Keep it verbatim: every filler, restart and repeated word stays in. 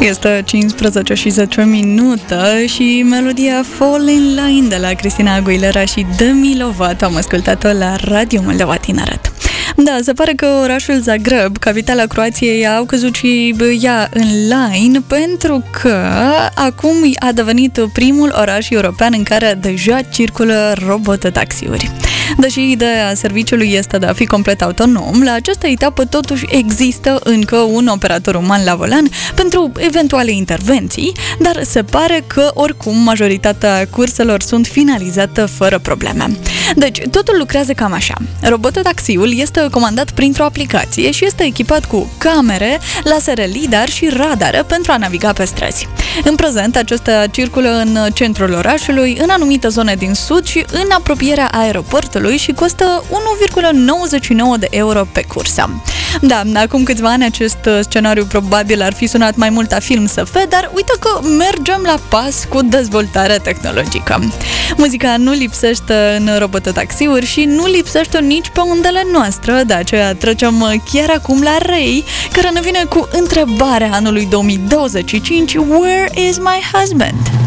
Este cincisprezece și zece minute și melodia Fall in Line de la Cristina Aguilera și Demi Lovato am ascultat-o la Radio Moldova Tineret. Da, se pare că orașul Zagreb, capitala Croației, au căzut și ea în line pentru că acum a devenit primul oraș european în care deja circulă robotaxiuri. Deși ideea serviciului este de a fi complet autonom, la această etapă totuși există încă un operator uman la volan pentru eventuale intervenții, dar se pare că oricum majoritatea curselor sunt finalizate fără probleme. Deci, totul lucrează cam așa. Robotaxiul este comandat printr-o aplicație și este echipat cu camere, lasere lidar și radare pentru a naviga pe străzi. În prezent, acestea circulă în centrul orașului, în anumite zone din sud și în apropierea aeroportului și costă unu virgulă nouăzeci și nouă de euro pe cursă. Da, acum câțiva ani acest scenariu probabil ar fi sunat mai mult a film S F, dar uite că mergem la pas cu dezvoltarea tehnologică. Muzica nu lipsește în robotaxiuri și nu lipsește nici pe undele noastre, de aceea trecem chiar acum la Ray, care ne vine cu întrebarea anului două mii douăzeci și cinci: Where is my husband?